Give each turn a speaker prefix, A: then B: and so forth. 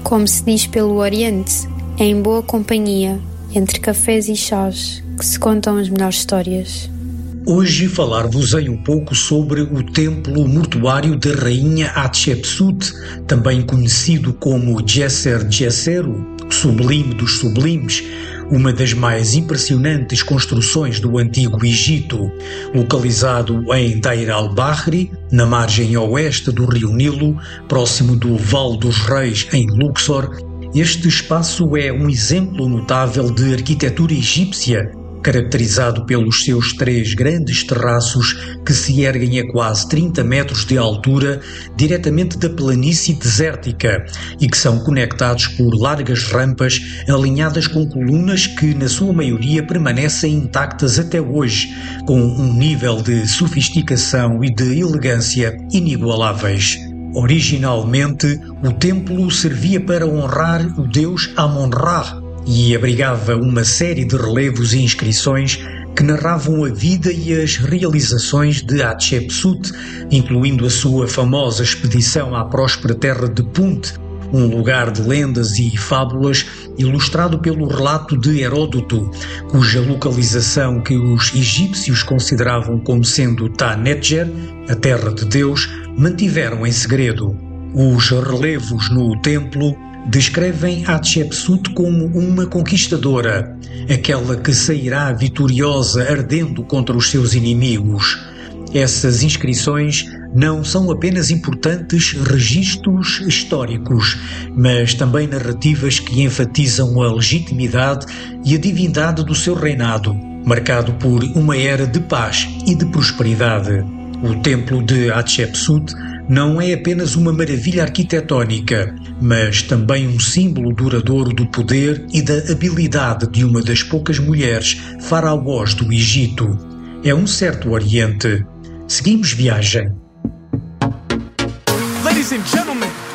A: Como se diz pelo Oriente, é em boa companhia, entre cafés e chás, que se contam as melhores histórias.
B: Hoje falar-vos-ei um pouco sobre o templo mortuário da rainha Hatshepsut, também conhecido como Djeser Djeseru, sublime dos sublimes, uma das mais impressionantes construções do Antigo Egito, localizado em Deir al-Bahri, na margem oeste do rio Nilo, próximo do Vale dos Reis, em Luxor. Este espaço é um exemplo notável de arquitetura egípcia, caracterizado pelos seus 3 grandes terraços que se erguem a quase 30 metros de altura diretamente da planície desértica e que são conectados por largas rampas alinhadas com colunas que, na sua maioria, permanecem intactas até hoje, com um nível de sofisticação e de elegância inigualáveis. Originalmente, o templo servia para honrar o deus Amon-Ra, e abrigava uma série de relevos e inscrições que narravam a vida e as realizações de Hatshepsut, incluindo a sua famosa expedição à próspera terra de Punt, um lugar de lendas e fábulas ilustrado pelo relato de Heródoto, cuja localização que os egípcios consideravam como sendo Ta-Netjer, a terra de Deus, mantiveram em segredo. Os relevos no templo descrevem Hatshepsut como uma conquistadora, aquela que sairá vitoriosa ardendo contra os seus inimigos. Essas inscrições não são apenas importantes registros históricos, mas também narrativas que enfatizam a legitimidade e a divindade do seu reinado, marcado por uma era de paz e de prosperidade. O templo de Hatshepsut não é apenas uma maravilha arquitetónica, mas também um símbolo duradouro do poder e da habilidade de uma das poucas mulheres faraós do Egito. É um certo Oriente. Seguimos viagem.
C: Ladies and gentlemen,